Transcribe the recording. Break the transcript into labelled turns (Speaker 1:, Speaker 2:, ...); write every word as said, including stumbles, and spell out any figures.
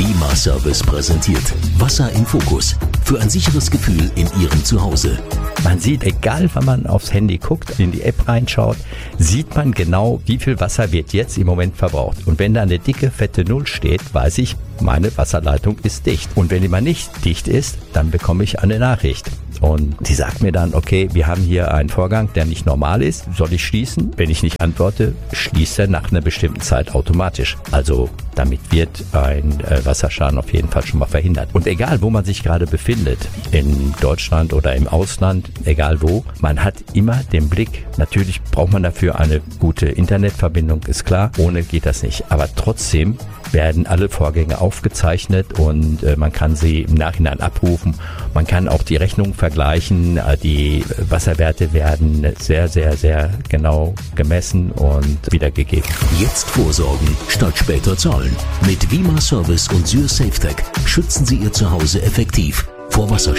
Speaker 1: Wima Service präsentiert Wasser im Fokus. Für ein sicheres Gefühl in Ihrem Zuhause.
Speaker 2: Man sieht, egal wann man aufs Handy guckt, in die App reinschaut, sieht man genau, wie viel Wasser wird jetzt im Moment verbraucht. Und wenn da eine dicke, fette Null steht, weiß ich, meine Wasserleitung ist dicht. Und wenn die mal nicht dicht ist, dann bekomme ich eine Nachricht. Und die sagt mir dann, okay, wir haben hier einen Vorgang, der nicht normal ist. Soll ich schließen? Wenn ich nicht antworte, schließt er nach einer bestimmten Zeit automatisch. Also damit wird ein äh, Wasserschaden auf jeden Fall schon mal verhindert. Und egal, wo man sich gerade befindet, in Deutschland oder im Ausland, egal wo, man hat immer den Blick. Natürlich braucht man dafür eine gute Internetverbindung, ist klar. Ohne geht das nicht. Aber trotzdem werden alle Vorgänge aufgezeichnet und äh, man kann sie im Nachhinein abrufen. Man kann auch die Rechnung vergleichen. Die Wasserwerte werden sehr, sehr, sehr genau gemessen und wiedergegeben.
Speaker 1: Jetzt vorsorgen, statt später zahlen. Mit Wima Service und SürSafeTech schützen Sie Ihr Zuhause effektiv vor Wasser.